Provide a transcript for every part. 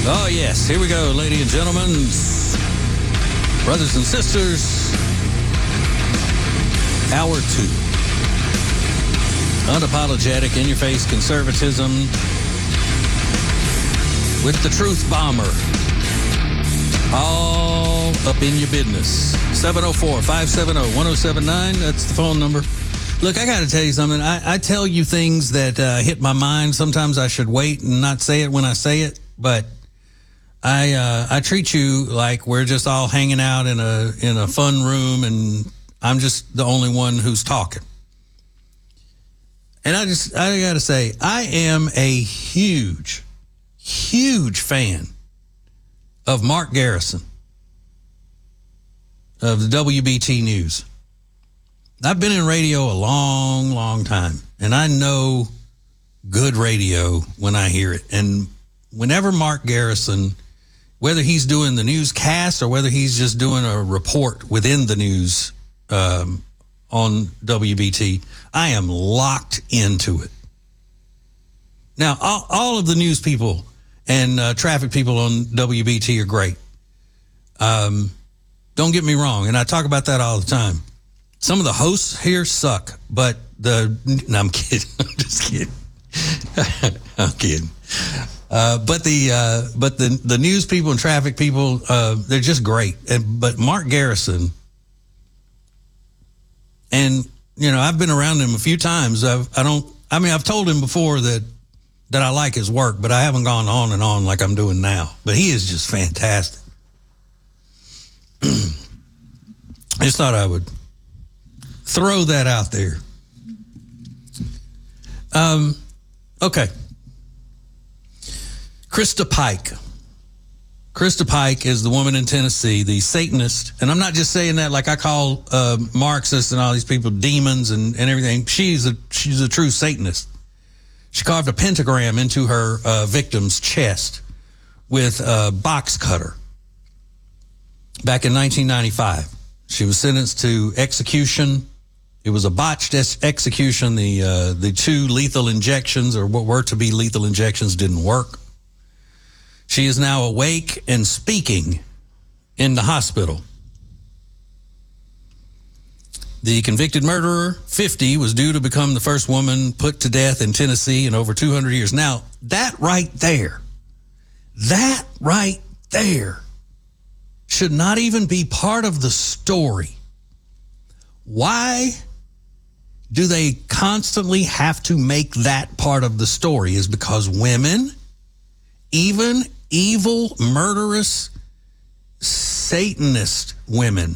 Oh, yes. Here we go, ladies and gentlemen, brothers and sisters. Hour 2. Unapologetic, in-your-face conservatism with the truth bomber. All up in your business. 704-570-1079. That's the phone number. Look, I got to tell you something. I tell you things that hit my mind. Sometimes I should wait and not say it when I say it, but I treat you like we're just all hanging out in a fun room, and I'm just the only one who's talking. And I got to say, I am a huge fan of Mark Garrison of the WBT News. I've been in radio a long time, and I know good radio when I hear it. And whenever Mark Garrison, whether he's doing the newscast or whether he's just doing a report within the news on WBT, I am locked into it. Now, all of the news people and traffic people on WBT are great. Don't get me wrong, and I talk about that all the time. Some of the hosts here suck, but I'm kidding. I'm just kidding. I'm kidding. But the news people and traffic people, they're just great. But Mark Garrison, and I've been around him a few times. I've told him before that I like his work, but I haven't gone on and on like I'm doing now. But he is just fantastic. I just thought I would throw that out there. Okay. Krista Pike. Krista Pike is the woman in Tennessee, the Satanist. And I'm not just saying that like I call Marxists and all these people demons and everything. She's a true Satanist. She carved a pentagram into her victim's chest with a box cutter back in 1995. She was sentenced to execution. It was a botched execution. The 2 lethal injections, or what were to be lethal injections, didn't work. She is now awake and speaking in the hospital. The convicted murderer, 50, was due to become the first woman put to death in Tennessee in over 200 years. Now, that right there should not even be part of the story. Why do they constantly have to make that part of the story? Is because women, even evil, murderous, Satanist women,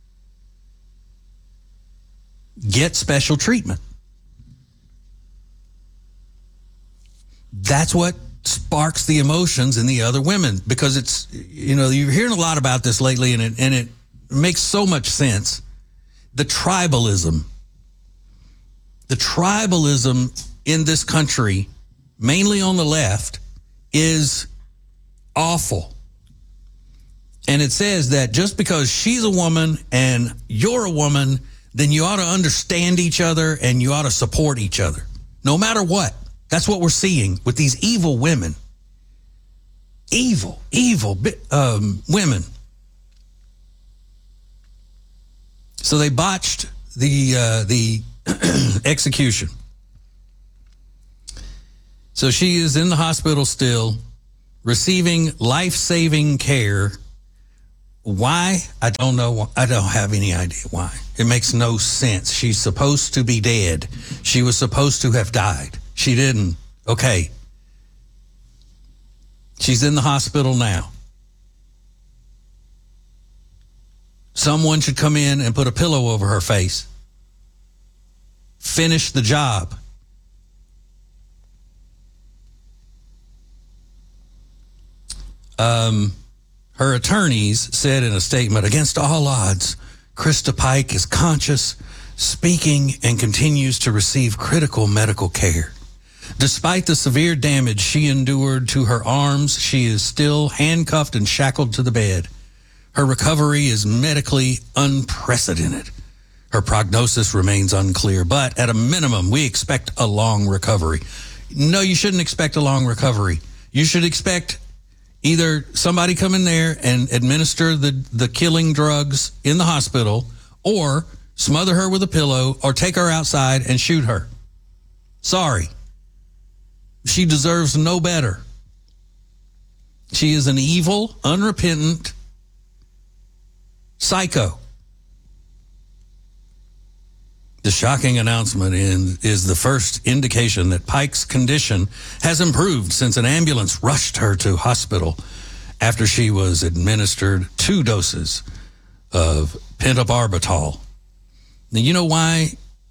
get special treatment. That's what sparks the emotions in the other women, because it's, you're hearing a lot about this lately, and it makes so much sense. The tribalism in this country, mainly on the left, is awful. And it says that just because she's a woman and you're a woman, then you ought to understand each other and you ought to support each other, no matter what. That's what we're seeing with these evil women. Evil women. So they botched the execution. So she is in the hospital still, receiving life-saving care. Why? I don't know. I don't have any idea why. It makes no sense. She's supposed to be dead. She was supposed to have died. She didn't. Okay. She's in the hospital now. Someone should come in and put a pillow over her face. Finish the job. Her attorneys said in a statement, against all odds, Krista Pike is conscious, speaking, and continues to receive critical medical care. Despite the severe damage she endured to her arms, she is still handcuffed and shackled to the bed. Her recovery is medically unprecedented. Her prognosis remains unclear, but at a minimum, we expect a long recovery. No, you shouldn't expect a long recovery. You should expect Either somebody come in there and administer the killing drugs in the hospital, or smother her with a pillow, or take her outside and shoot her. Sorry. She deserves no better. She is an evil, unrepentant psycho. The shocking announcement is the first indication that Pike's condition has improved since an ambulance rushed her to hospital after she was administered 2 doses of pentobarbital. Now, you know why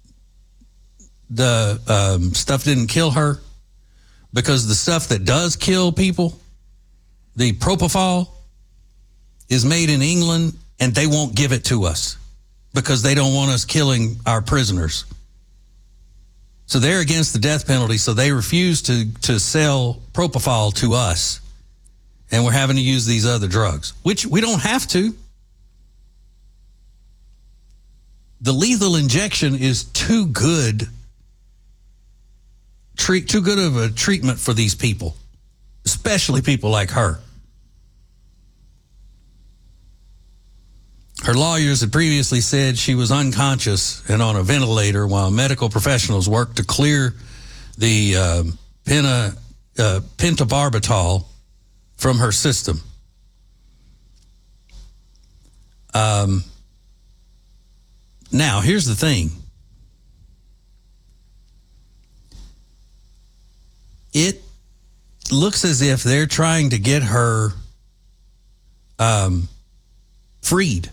the stuff didn't kill her? Because the stuff that does kill people, the propofol, is made in England, and they won't give it to us because they don't want us killing our prisoners. So they're against the death penalty, so they refuse to sell propofol to us, and we're having to use these other drugs, which we don't have to. The lethal injection is too good of a treatment for these people, especially people like her. Her lawyers had previously said she was unconscious and on a ventilator while medical professionals worked to clear the pentobarbital from her system. Now, here's the thing. It looks as if they're trying to get her freed.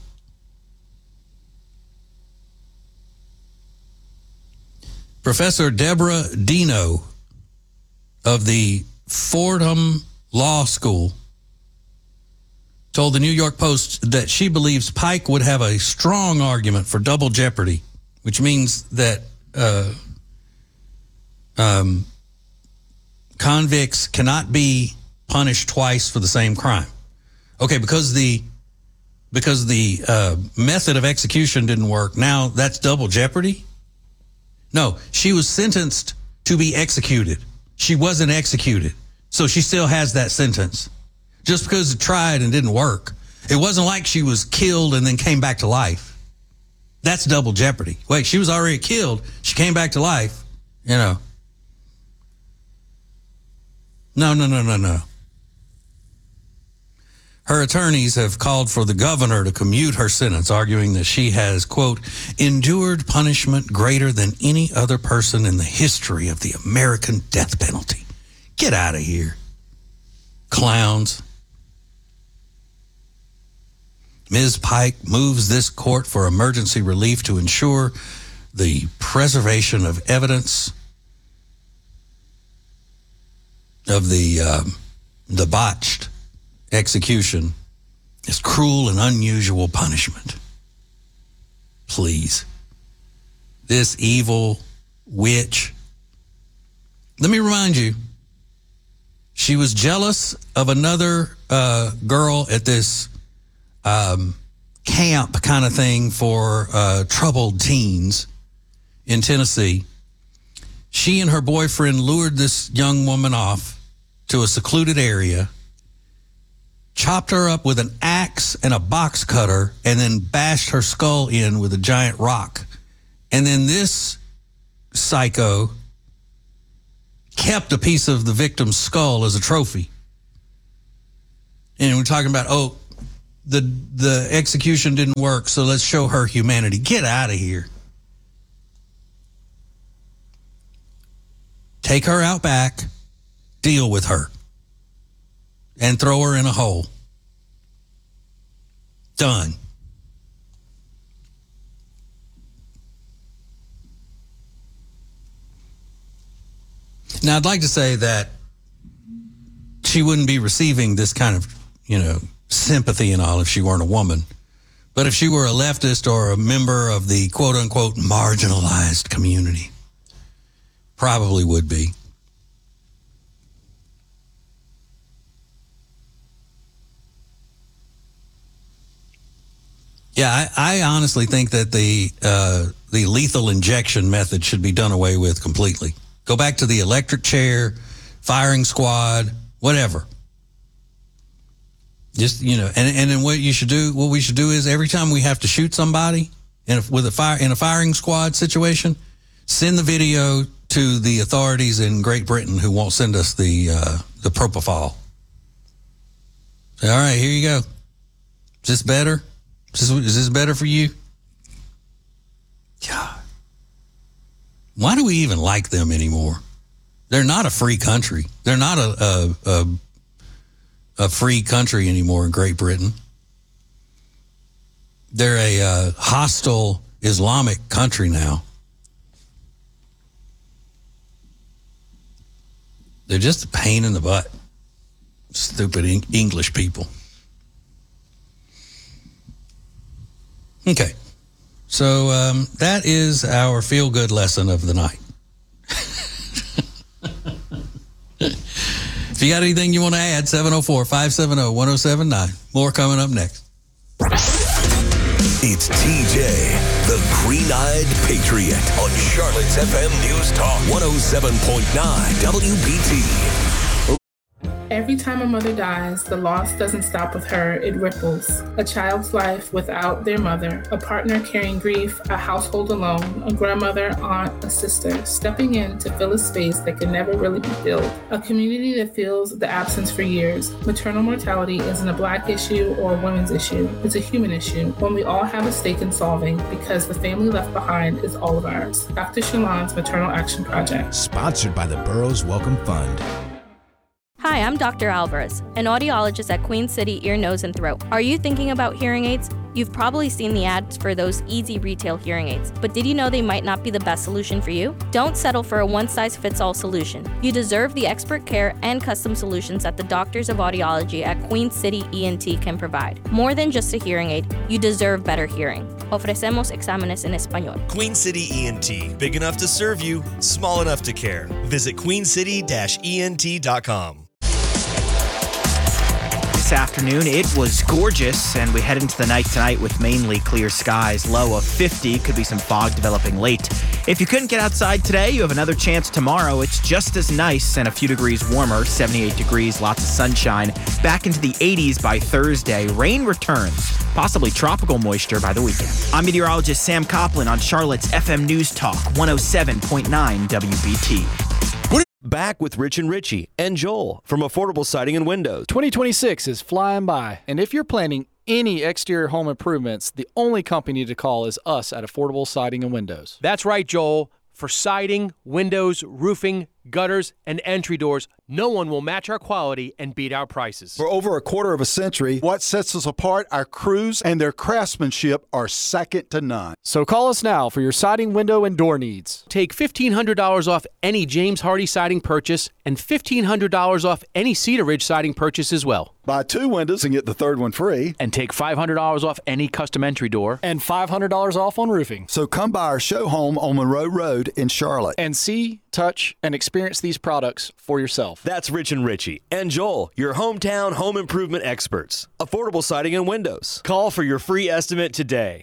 Professor Deborah Dino of the Fordham Law School told the New York Post that she believes Pike would have a strong argument for double jeopardy, which means that convicts cannot be punished twice for the same crime. Okay, because the method of execution didn't work, now that's double jeopardy? No, she was sentenced to be executed. She wasn't executed, so she still has that sentence. Just because it tried and didn't work. It wasn't like she was killed and then came back to life. That's double jeopardy. Wait, she was already killed. She came back to life. You know. No. Her attorneys have called for the governor to commute her sentence, arguing that she has, quote, endured punishment greater than any other person in the history of the American death penalty. Get out of here, clowns. Ms. Pike moves this court for emergency relief to ensure the preservation of evidence of the botched execution is cruel and unusual punishment. Please. This evil witch. Let me remind you, she was jealous of another girl at this camp kind of thing for troubled teens in Tennessee. She and her boyfriend lured this young woman off to a secluded area, chopped her up with an axe and a box cutter, and then bashed her skull in with a giant rock. And then this psycho kept a piece of the victim's skull as a trophy. And we're talking about, the execution didn't work, so let's show her humanity. Get out of here. Take her out back, deal with her, and throw her in a hole. Done. Now, I'd like to say that she wouldn't be receiving this kind of, sympathy and all if she weren't a woman. But if she were a leftist or a member of the quote-unquote marginalized community, probably would be. Yeah, I honestly think that the lethal injection method should be done away with completely. Go back to the electric chair, firing squad, whatever. Just, and then what we should do is every time we have to shoot somebody in a firing squad situation, send the video to the authorities in Great Britain who won't send us the propofol. Say, all right, here you go. Is this better? Is this better for you? God. Why do we even like them anymore? They're not a free country. They're not a free country anymore in Great Britain. They're a hostile Islamic country now. They're just a pain in the butt. Stupid English people. Okay. So that is our feel-good lesson of the night. If you got anything you want to add, 704-570-1079. More coming up next. It's TJ, the green-eyed patriot, on Charlotte's FM News Talk 107.9 WBT. Every time a mother dies, the loss doesn't stop with her, it ripples. A child's life without their mother, a partner carrying grief, a household alone, a grandmother, aunt, a sister, stepping in to fill a space that can never really be filled. A community that feels the absence for years. Maternal mortality isn't a Black issue or a women's issue. It's a human issue, one we all have a stake in solving because the family left behind is all of ours. Dr. Shalon's Maternal Action Project. Sponsored by the Burroughs Welcome Fund. Hi, I'm Dr. Alvarez, an audiologist at Queen City Ear, Nose, and Throat. Are you thinking about hearing aids? You've probably seen the ads for those easy retail hearing aids, but did you know they might not be the best solution for you? Don't settle for a one-size-fits-all solution. You deserve the expert care and custom solutions that the doctors of audiology at Queen City ENT can provide. More than just a hearing aid, you deserve better hearing. Ofrecemos exámenes en español. Queen City ENT, big enough to serve you, small enough to care. Visit queencity-ent.com. This afternoon, it was gorgeous, and we head into the night tonight with mainly clear skies. Low of 50, could be some fog developing late. If you couldn't get outside today, you have another chance tomorrow. It's just as nice and a few degrees warmer, 78 degrees, lots of sunshine. Back into the 80s by Thursday. Rain returns, possibly tropical moisture by the weekend. I'm meteorologist Sam Copeland on Charlotte's FM News Talk, 107.9 WBT. Back with Rich and Richie and Joel from Affordable Siding and Windows. 2026 is flying by, and if you're planning any exterior home improvements, the only company to call is us at Affordable Siding and Windows. That's right, Joel. For siding, windows, roofing, gutters, and entry doors, no one will match our quality and beat our prices. For over a quarter of a century, what sets us apart, our crews and their craftsmanship, are second to none. So call us now for your siding, window, and door needs. Take $1,500 off any James Hardy siding purchase and $1,500 off any Cedar Ridge siding purchase as well. Buy 2 windows and get the third one free. And take $500 off any custom entry door. And $500 off on roofing. So come by our show home on Monroe Road in Charlotte. And see, touch, and experience these products for yourself. That's Rich and Richie and Joel, your hometown home improvement experts. Affordable Siding and Windows. Call for your free estimate today.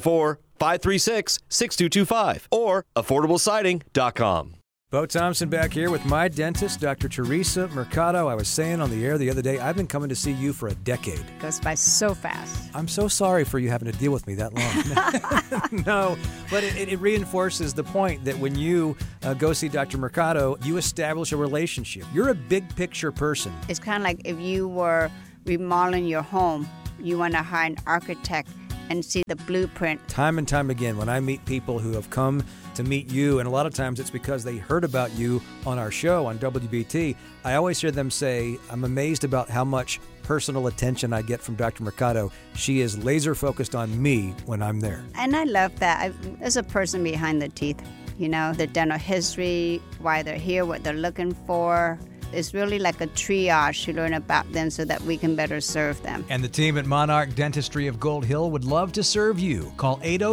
704-536-6225 or affordablesiding.com. Bo Thompson back here with my dentist, Dr. Teresa Mercado. I was saying on the air the other day, I've been coming to see you for a decade. Goes by so fast. I'm so sorry for you having to deal with me that long. No, but it reinforces the point that when you go see Dr. Mercado, you establish a relationship. You're a big picture person. It's kind of like if you were remodeling your home, you want to hire an architect and see the blueprint. Time and time again, when I meet people who have come to meet you, and a lot of times it's because they heard about you on our show on WBT, I always hear them say, I'm amazed about how much personal attention I get from Dr. Mercado. She is laser focused on me when I'm there. And I love that. There's a person behind the teeth, you know, the dental history, why they're here, what they're looking for. It's really like a triage to learn about them so that we can better serve them. And the team at Monarch Dentistry of Gold Hill would love to serve you. Call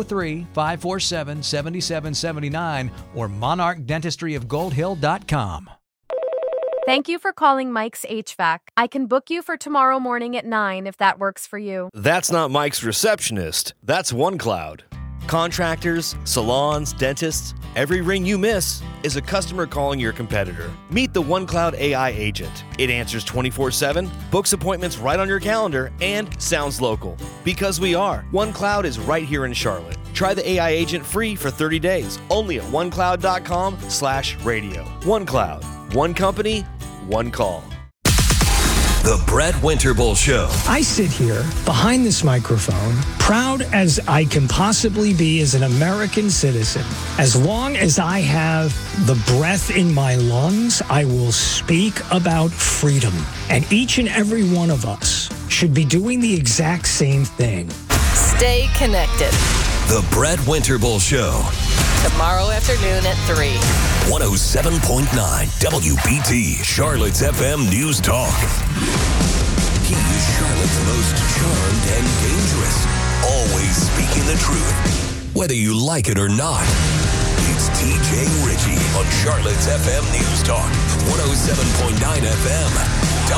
803-547-7779 or monarchdentistryofgoldhill.com. Thank you for calling Mike's HVAC. I can book you for tomorrow morning at 9 if that works for you. That's not Mike's receptionist. That's OneCloud. Contractors, salons, dentists, every ring you miss is a customer calling your competitor. Meet the OneCloud AI agent. It answers 24/7, books appointments right on your calendar, and sounds local. Because we are. OneCloud is right here in Charlotte. Try the AI agent free for 30 days, only at onecloud.com/radio. OneCloud. One company, one call. The Brett Winterble Show. I sit here behind this microphone, proud as I can possibly be as an American citizen. As long as I have the breath in my lungs, I will speak about freedom. And each and every one of us should be doing the exact same thing. Stay connected. The Brett Winterble Show. Tomorrow afternoon at 3. 107.9 WBT, Charlotte's FM News Talk. He is Charlotte's most charmed and dangerous, always speaking the truth, whether you like it or not. It's TJ Ritchie on Charlotte's FM News Talk, 107.9 FM.